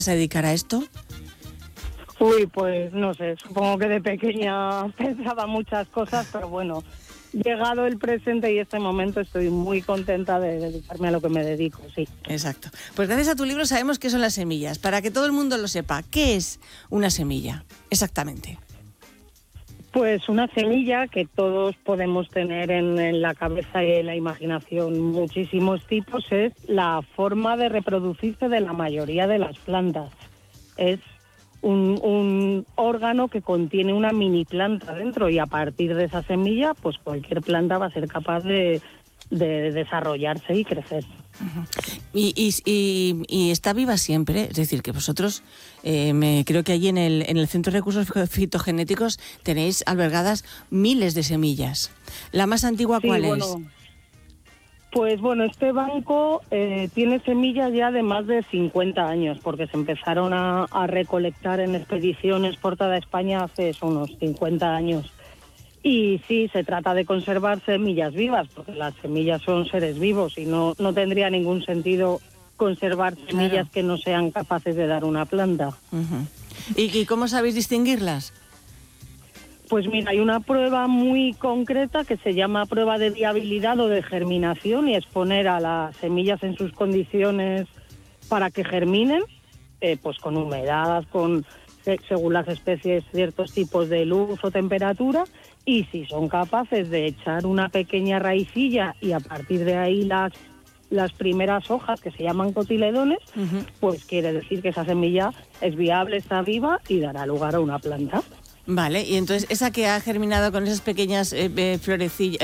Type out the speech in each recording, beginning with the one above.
a dedicar a esto? Uy, pues no sé, supongo que de pequeña pensaba muchas cosas, pero bueno, llegado el presente y este momento estoy muy contenta de dedicarme a lo que me dedico, sí. Exacto. Pues gracias a tu libro sabemos qué son las semillas. Para que todo el mundo lo sepa, ¿qué es una semilla? Exactamente. Pues una semilla que todos podemos tener en la cabeza y en la imaginación muchísimos tipos es la forma de reproducirse de la mayoría de las plantas. Es un órgano que contiene una mini planta dentro y a partir de esa semilla pues cualquier planta va a ser capaz de desarrollarse y crecer. Uh-huh. Y está viva siempre, es decir, que vosotros creo que allí en el Centro de Recursos Fitogenéticos tenéis albergadas miles de semillas. ¿La más antigua cuál es? Pues bueno, este banco tiene semillas ya de más de 50 años, porque se empezaron a recolectar en expediciones por toda España hace unos 50 años. Y sí, se trata de conservar semillas vivas, porque las semillas son seres vivos y no tendría ningún sentido conservar semillas que no sean capaces de dar una planta. Uh-huh. ¿Y cómo sabéis distinguirlas? Pues mira, hay una prueba muy concreta que se llama prueba de viabilidad o de germinación y es poner a las semillas en sus condiciones para que germinen, pues con humedad, según las especies, ciertos tipos de luz o temperatura, y si son capaces de echar una pequeña raicilla y a partir de ahí las primeras hojas, que se llaman cotiledones, uh-huh, pues quiere decir que esa semilla es viable, está viva y dará lugar a una planta. Vale, y entonces esa que ha germinado con esas pequeñas florecillas,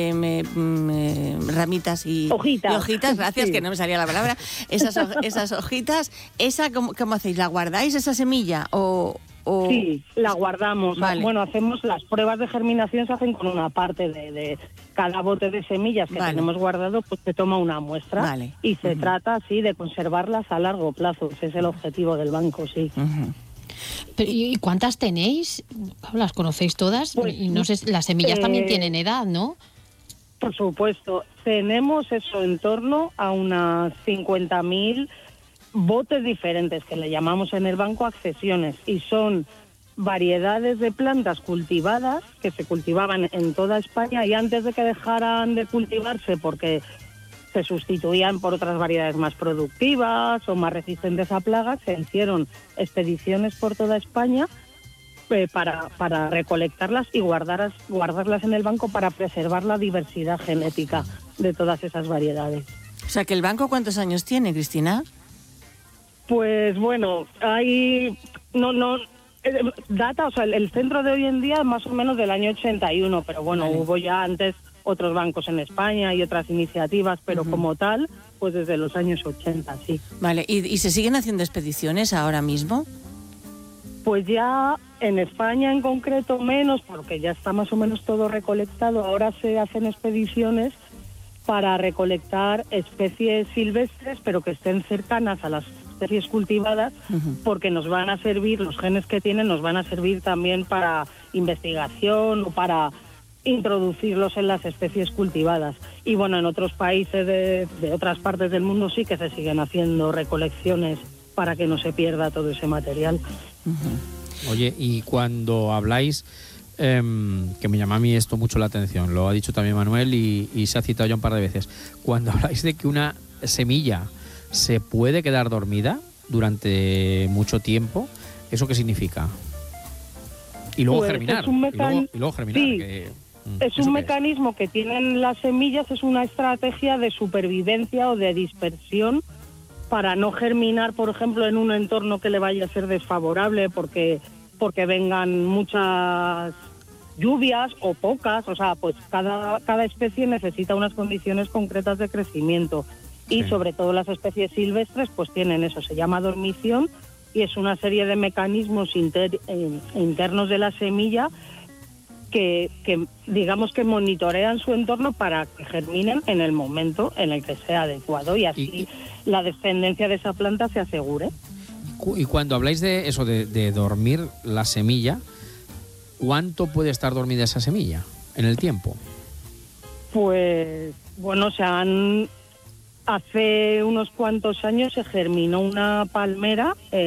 ramitas y hojitas, gracias, sí, que no me salía la palabra, esas hojitas, ¿esa cómo hacéis? ¿La guardáis esa semilla o...? Sí, la guardamos. Vale. Bueno, hacemos las pruebas de germinación, se hacen con una parte de cada bote de semillas que tenemos guardado, pues se toma una muestra y se trata así de conservarlas a largo plazo. Ese es el objetivo del banco, sí. Uh-huh. Pero, ¿y cuántas tenéis? ¿Las conocéis todas? Pues, y no sé, las semillas también tienen edad, ¿no? Por supuesto. Tenemos eso en torno a unas 50.000 botes diferentes, que le llamamos en el banco accesiones, y son variedades de plantas cultivadas que se cultivaban en toda España y antes de que dejaran de cultivarse porque se sustituían por otras variedades más productivas o más resistentes a plagas, se hicieron expediciones por toda España para recolectarlas y guardarlas en el banco para preservar la diversidad genética de todas esas variedades. O sea, que el banco, ¿cuántos años tiene, Cristina? Pues bueno, data, o sea, el centro de hoy en día más o menos del año 81, pero bueno, hubo ya antes otros bancos en España y otras iniciativas, pero como tal, pues desde los años 80, sí. Vale, ¿y se siguen haciendo expediciones ahora mismo? Pues ya en España en concreto menos, porque ya está más o menos todo recolectado. Ahora se hacen expediciones para recolectar especies silvestres, pero que estén cercanas a las especies cultivadas, porque nos van a servir, los genes que tienen nos van a servir también para investigación o para introducirlos en las especies cultivadas. Y bueno, en otros países de otras partes del mundo sí que se siguen haciendo recolecciones para que no se pierda todo ese material. Uh-huh. Oye, y cuando habláis, que me llama a mí esto mucho la atención, lo ha dicho también Manuel y se ha citado ya un par de veces, cuando habláis de que una semilla se puede quedar dormida durante mucho tiempo, ¿eso qué significa? Y luego pues germinar. Y luego germinar. Sí, es un mecanismo que tienen las semillas, es una estrategia de supervivencia o de dispersión para no germinar, por ejemplo, en un entorno que le vaya a ser desfavorable porque vengan muchas lluvias o pocas. O sea, pues cada especie necesita unas condiciones concretas de crecimiento. Y sobre todo las especies silvestres pues tienen eso, se llama dormición y es una serie de mecanismos internos de la semilla que digamos que monitorean su entorno para que germinen en el momento en el que sea adecuado y así la descendencia de esa planta se asegure. Y cuando habláis de eso, de dormir la semilla, ¿cuánto puede estar dormida esa semilla en el tiempo? Pues bueno, se han Hace unos cuantos años se germinó una palmera